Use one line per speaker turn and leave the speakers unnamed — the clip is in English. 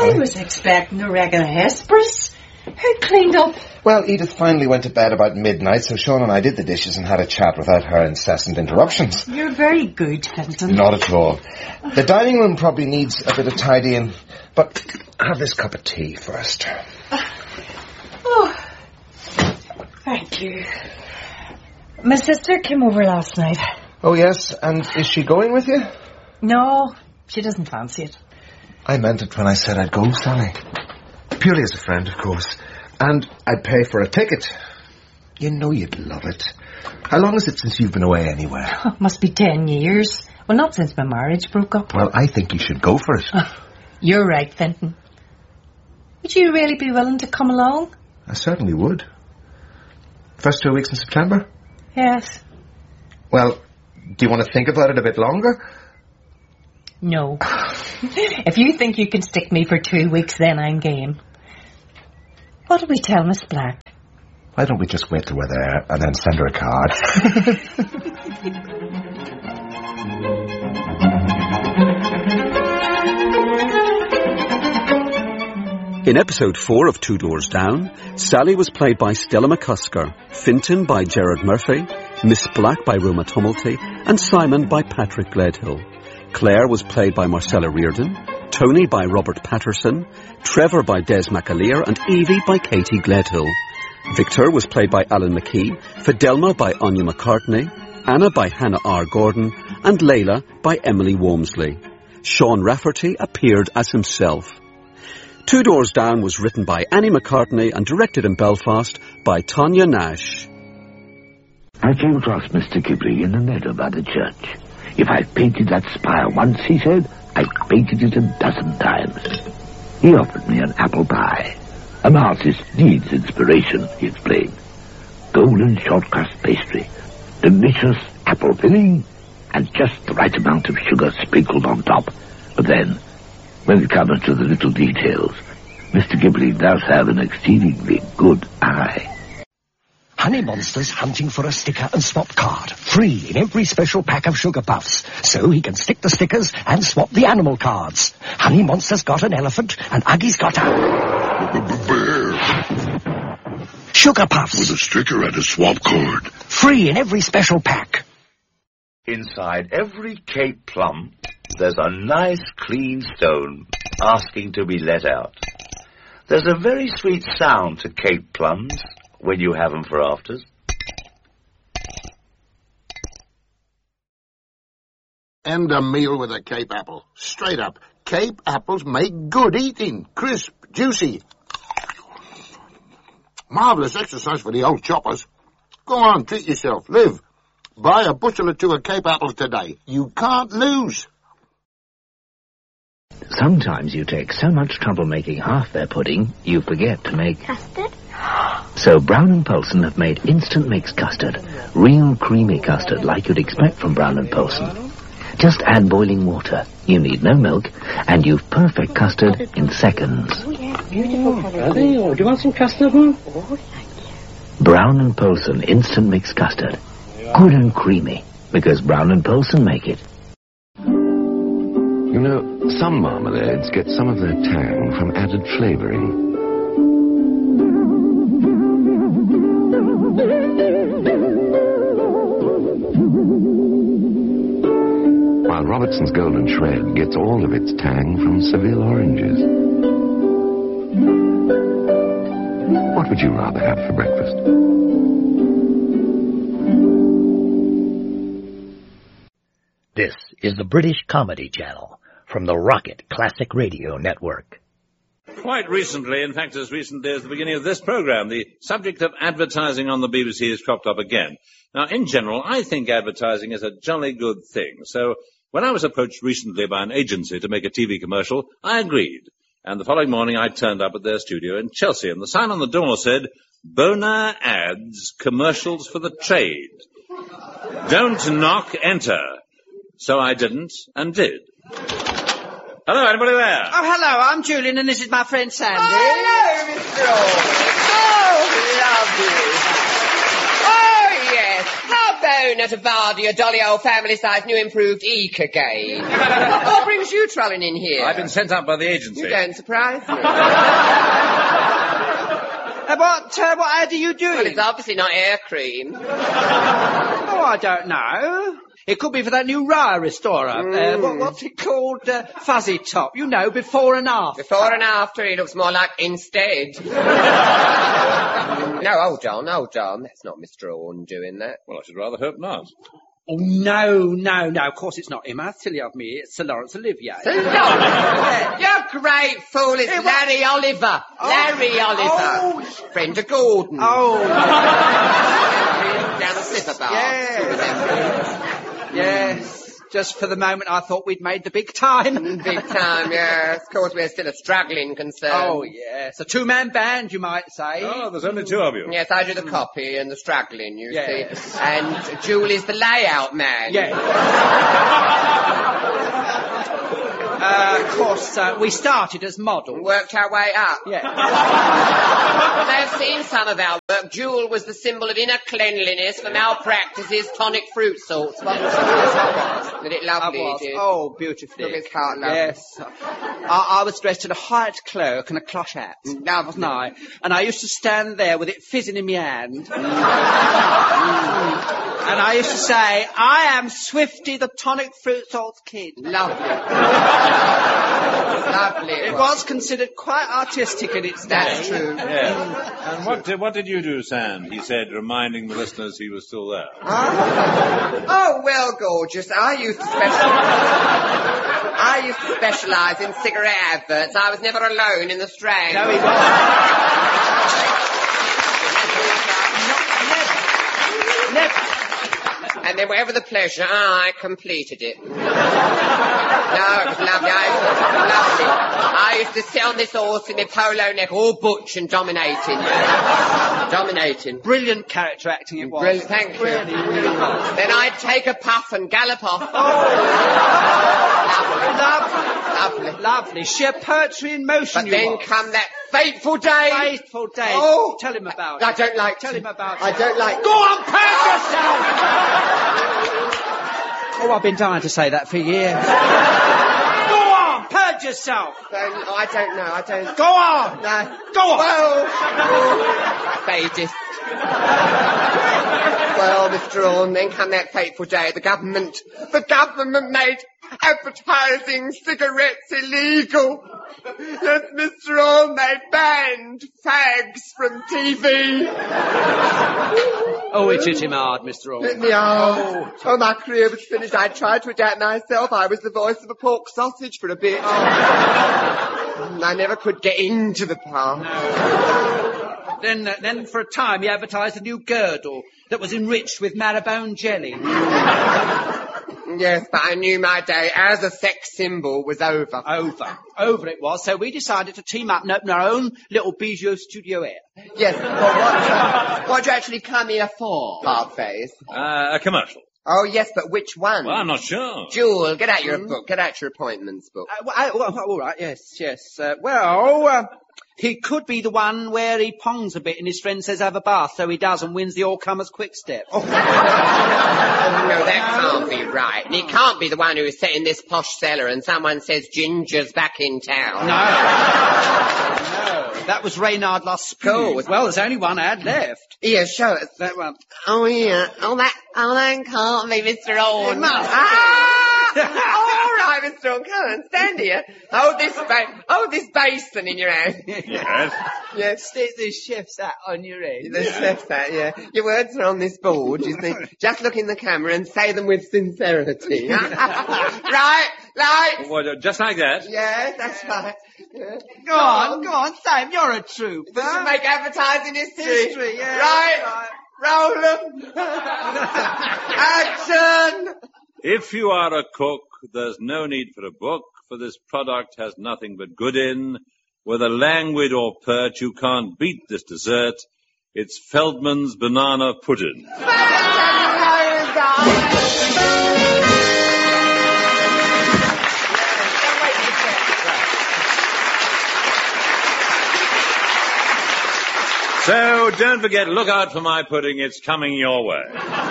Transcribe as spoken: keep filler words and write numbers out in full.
I was expecting a regular Hesperus. Who cleaned up?
Well, Edith finally went to bed about midnight, so Sean and I did the dishes and had a chat without her incessant interruptions.
You're very good, Fenton.
Not at all. The dining room probably needs a bit of tidying, but have this cup of tea first.
Uh, oh, thank you. My sister came over last night.
Oh, yes, and is she going with you?
No, she doesn't fancy it.
I meant it when I said I'd go, Sally. Purely as a friend, of course. And I'd pay for a ticket. You know you'd love it. How long is it since you've been away anywhere?
Oh, must be ten years. Well, not since my marriage broke up.
Well, I think you should go for it.
Oh, you're right, Fenton. Would you really be willing to come along?
I certainly would. First two weeks in September?
Yes.
Well, do you want to think about it a bit longer?
No. If you think you can stick me for two weeks, then I'm game. What'll we tell Miss Black?
Why don't we just wait till we're there and then send her a card?
In episode four of Two Doors Down, Sally was played by Stella McCusker, Finton by Gerard Murphy, Miss Black by Roma Tumulty, and Simon by Patrick Gledhill. Claire was played by Marcella Reardon, Tony by Robert Patterson, Trevor by Des McAleer, and Evie by Katie Gledhill. Victor was played by Alan McKee, Fidelma by Anya McCartney, Anna by Hannah R. Gordon, and Layla by Emily Walmsley. Sean Rafferty appeared as himself. Two Doors Down was written by Annie McCartney and directed in Belfast by Tanya Nash.
I came across Mister Ghibli in the meadow by the church. If I've painted that spire once, he said, I've painted it a dozen times. He offered me an apple pie. An artist needs inspiration, he explained. Golden short-crust pastry, delicious apple filling, and just the right amount of sugar sprinkled on top. But then, when it comes to the little details, Mister Ghibli does have an exceedingly good eye.
Honey Monster's hunting for a sticker and swap card, free in every special pack of Sugar Puffs, so he can stick the stickers and swap the animal cards. Honey Monster's got an elephant, and Uggie's got a...
bear.
Sugar Puffs.
With a sticker and a swap card.
Free in every special pack.
Inside every Cape plum, there's a nice clean stone asking to be let out. There's a very sweet sound to Cape plums when you have them for afters.
And a meal with a Cape apple. Straight up. Cape apples make good eating. Crisp, juicy. Marvellous exercise for the old choppers. Go on, treat yourself. Live. Buy a bushel or two of Cape apples today. You can't lose.
Sometimes you take so much trouble making half their pudding, you forget to make...
Custard?
So Brown and Polson have made instant mix custard. Real creamy custard like you'd expect from Brown and Polson. Just add boiling water. You need no milk, and you've perfect custard in seconds.
Oh, yeah, beautiful colour.
Are they? Oh, do you want some custard, Mum?
Oh, thank you.
Brown and Polson instant mix custard. Good and creamy, because Brown and Polson make it.
You know, some marmalades get some of their tang from added flavouring. While Robertson's Golden Shred gets all of its tang from Seville oranges. What would you rather have for breakfast?
This is the British Comedy Channel from the Rocket Classic Radio Network.
Quite recently, in fact as recently as the beginning of this programme, the subject of advertising on the B B C has cropped up again. Now, in general, I think advertising is a jolly good thing. So, when I was approached recently by an agency to make a T V commercial, I agreed. And the following morning I turned up at their studio in Chelsea, and the sign on the door said, Bonar Ads, Commercials for the Trade. Don't knock, enter. So I didn't, and did. Hello, anybody there?
Oh, hello, I'm Julian, and this is my friend Sandy.
Oh, hello, Mister Oh, lovely. Oh, yes. How bone at a Vardy, a jolly old family-sized new improved Eek again. Oh, bring was you trolling in here?
I've been sent up by the agency.
You don't surprise me.
Uh, what, uh, what ad are you doing?
Well, it's obviously not air cream.
Oh, I don't know. It could be for that new Rye restorer.
Mm.
Uh, what, what's it called? Uh, fuzzy top. You know, before and after.
Before and after, he looks more like instead. No, hold on, hold on. That's not Mister Orne doing that.
Well, I should rather hope not.
Oh, no, no, no. Of course it's not him. How silly of me. It's Sir Lawrence Olivier.
Sir Lawrence? You're great fool. It's
It
Larry
was...
Oliver.
Oh.
Larry Oliver.
Oh.
Friend of Gordon.
Oh.
Down the slipper bar.
Yes. Yes. Just for the moment I thought we'd made the big time.
Big time, yes. Of course we're still a struggling concern.
Oh, yes. A two-man band, you might say.
Oh, there's only two of you.
Yes, I do the copy and the struggling, you
Yes.
see. And Jewel is the layout man.
Yeah. uh, of course, uh, we started as models.
Worked our way up.
Yeah.
I've seen some of our work. Jewel was the symbol of inner cleanliness for malpractices, tonic fruit salts. What was it? Did it lovely,
I was.
did?
Oh, beautifully.
Look, it's heart lovely.
Yes. I, I was dressed in a white cloak and a cloche hat,
Lovely.
wasn't I? And I used to stand there with it fizzing in my hand. Mm. And I used to say, I am Swifty the tonic fruit salts kid.
Lovely. Lovely.
It was considered quite artistic in its day.
That's true.
Yes. And what did, what did you do, Sand? He said, reminding the listeners he was still there.
Oh, well, gorgeous. I used to specialise. I used to specialise in cigarette adverts. I was never alone in the Strand.
No, he wasn't. Never. Never.
And then whatever the pleasure, I completed it. No, it was lovely. I used, to, lovely. I used to sit on this horse in my polo neck, all butch and dominating. Dominating.
Brilliant character acting it was.
Brilliant, thank you.
Really, really was.
Then I'd take a puff and gallop off.
Oh.
Lovely.
Lovely. Lovely. Sheer poetry in motion
But
you
then
was.
come that fateful day.
Fateful day.
Oh.
Tell him about it.
I don't like
Tell
to.
him about
I
it.
don't like
Go on, purge yourself! Oh, I've been dying to say that for years. Go on, purge yourself!
Don't, I don't know, I don't...
Go on!
No.
Go on!
Well... Sadist. Well, Mister Orne, then come that fateful day, the government... The government made advertising cigarettes illegal. Yes, Mister Orne, they banned fags from T V.
Oh, it hit him hard, Mister Orne.
Hit me hard. Oh. oh, my career was finished. I tried to adapt myself. I was the voice of a pork sausage for a bit. Oh. I never could get into the part.
No. Then, uh, then for a time he advertised a new girdle that was enriched with marrowbone jelly.
Yes, but I knew my day as a sex symbol was over.
Over. Over it was. So we decided to team up and open our own little bijou studio here.
Yes, but what, what do you actually come here for, Hardface?
Uh, a commercial.
Oh, yes, but which one?
Well, I'm not sure.
Jewel, get out your mm. book. Get out your appointments book.
Uh, well, I, well, all right, yes, yes. Uh, well, uh, he could be the one where he pongs a bit and his friend says have a bath, so he does and wins the all-comers quick step. Oh.
Oh, no, that can't be right. And he can't be the one who is set in this posh cellar and someone says Ginger's back in town.
No. No. That was Reynard Laspew. Well, there's only one ad left.
Here, show us.
That one.
Oh, yeah. Oh, that, oh, that can't be Mister Orne.
It must.
Ah! All right, Mister Orne, come on, stand here. Hold this, ba- hold this basin in your hand.
Yes.
Yes.
Stick the chef's hat on your head.
The chef's hat, yeah. Your words are on this board, you see. Just look in the camera and say them with sincerity. Right, right.
Well, just like that.
Yes, that's right. Yeah.
Go on, go on, Sam, you're a trooper.
This will make advertising history.
History, yeah.
Right, roll them. Action.
If you are a cook, there's no need for a book, for this product has nothing but good in. Whether languid or pert, you can't beat this dessert. It's Feldman's Banana Pudding. So don't forget, look out for my pudding. It's coming your way.